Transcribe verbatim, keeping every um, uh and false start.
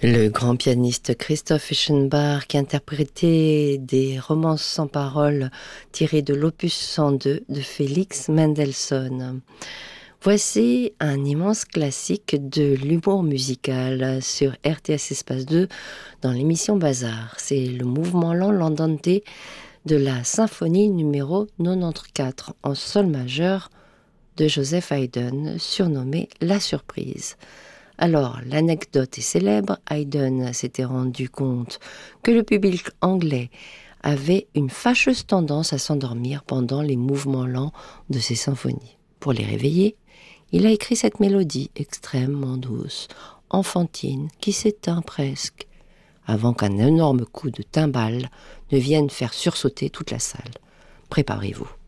Le grand pianiste Christoph Eschenbach qui interprétait des romances sans paroles tirées de l'opus cent deux de Félix Mendelssohn. Voici un immense classique de l'humour musical sur R T S Espace deux dans l'émission Bazar. C'est le mouvement lent l'andante de la symphonie numéro quatre-vingt-quatorze en sol majeur de Joseph Haydn, surnommée La Surprise. Alors, l'anecdote est célèbre, Haydn s'était rendu compte que le public anglais avait une fâcheuse tendance à s'endormir pendant les mouvements lents de ses symphonies. Pour les réveiller, il a écrit cette mélodie extrêmement douce, enfantine, qui s'éteint presque, avant qu'un énorme coup de timbale ne vienne faire sursauter toute la salle. Préparez-vous.